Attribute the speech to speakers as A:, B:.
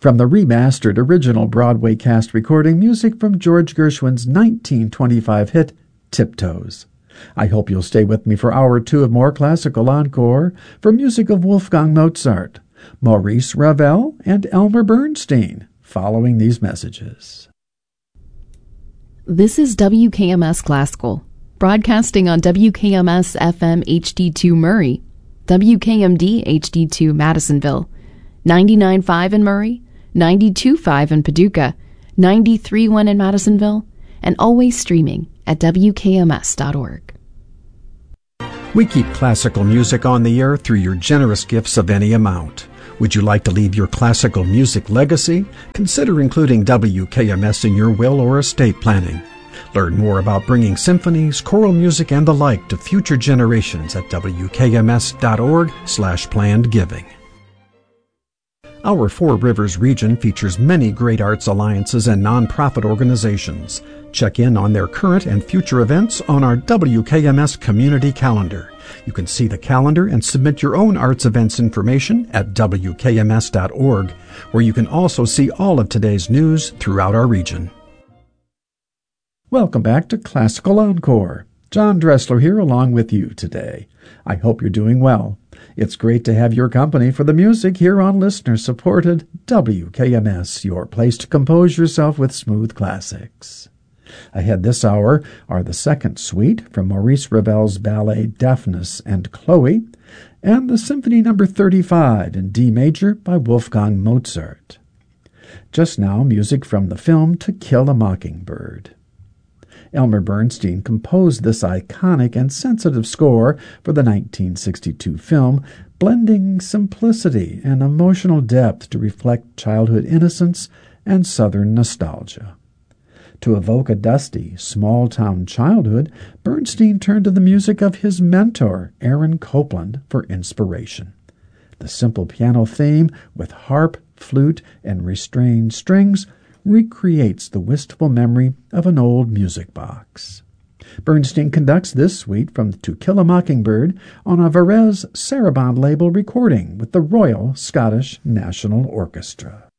A: From the remastered original Broadway cast recording, music from George Gershwin's 1925 hit, Tiptoes. I hope you'll stay with me for hour two of more classical encore for music of Wolfgang Mozart, Maurice Ravel, and Elmer Bernstein, following these messages.
B: This is WKMS Classical, broadcasting on WKMS FM HD2 Murray, WKMD HD2 Madisonville, 99.5 in Murray, 92.5 in Paducah, 93.1 in Madisonville, and always streaming at WKMS.org.
C: We keep classical music on the air through your generous gifts of any amount. Would you like to leave your classical music legacy? Consider including WKMS in your will or estate planning. Learn more about bringing symphonies, choral music, and the like to future generations at WKMS.org/planned giving. Our Four Rivers region features many great arts alliances and nonprofit organizations. Check in on their current and future events on our WKMS community calendar. You can see the calendar and submit your own arts events information at WKMS.org, where you can also see all of today's news throughout our region.
A: Welcome back to Classical Encore. John Dressler here along with you today. I hope you're doing well. It's great to have your company for the music here on listener-supported WKMS, your place to compose yourself with smooth classics. Ahead this hour are the second suite from Maurice Ravel's ballet Daphnis and Chloe, and the Symphony No. 35 in D major by Wolfgang Mozart. Just now, music from the film To Kill a Mockingbird. Elmer Bernstein composed this iconic and sensitive score for the 1962 film, blending simplicity and emotional depth to reflect childhood innocence and Southern nostalgia. To evoke a dusty, small-town childhood, Bernstein turned to the music of his mentor, Aaron Copland, for inspiration. The simple piano theme, with harp, flute, and restrained strings, recreates the wistful memory of an old music box. Bernstein conducts this suite from To Kill a Mockingbird on a Varese Sarabande label recording with the Royal Scottish National Orchestra.